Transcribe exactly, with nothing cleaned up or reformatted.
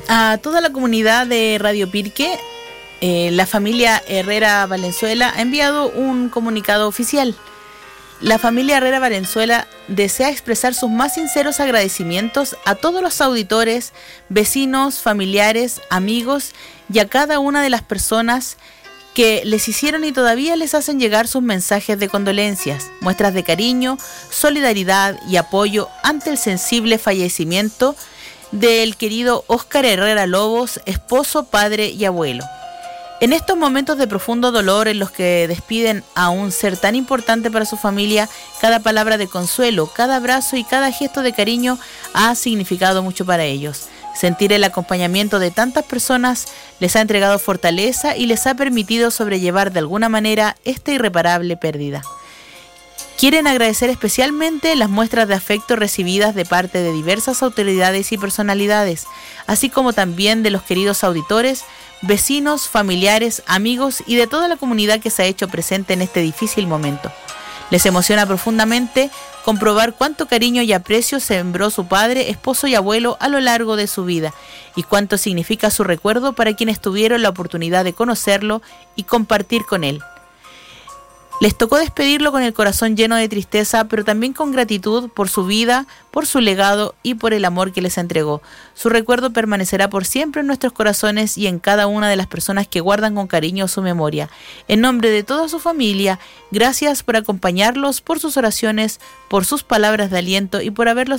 A toda la comunidad de Radio Pirque, eh, la familia Herrera Valenzuela ha enviado un comunicado oficial. La familia Herrera Valenzuela desea expresar sus más sinceros agradecimientos a todos los auditores, vecinos, familiares, amigos y a cada una de las personas que les hicieron y todavía les hacen llegar sus mensajes de condolencias, muestras de cariño, solidaridad y apoyo ante el sensible fallecimiento del querido Óscar Herrera Lobos, esposo, padre y abuelo. En estos momentos de profundo dolor en los que despiden a un ser tan importante para su familia, cada palabra de consuelo, cada abrazo y cada gesto de cariño ha significado mucho para ellos. Sentir el acompañamiento de tantas personas les ha entregado fortaleza y les ha permitido sobrellevar de alguna manera esta irreparable pérdida. Quieren agradecer especialmente las muestras de afecto recibidas de parte de diversas autoridades y personalidades, así como también de los queridos auditores, vecinos, familiares, amigos y de toda la comunidad que se ha hecho presente en este difícil momento. Les emociona profundamente comprobar cuánto cariño y aprecio sembró su padre, esposo y abuelo a lo largo de su vida y cuánto significa su recuerdo para quienes tuvieron la oportunidad de conocerlo y compartir con él. Les tocó despedirlo con el corazón lleno de tristeza, pero también con gratitud por su vida, por su legado y por el amor que les entregó. Su recuerdo permanecerá por siempre en nuestros corazones y en cada una de las personas que guardan con cariño su memoria. En nombre de toda su familia, gracias por acompañarlos, por sus oraciones, por sus palabras de aliento y por haberlos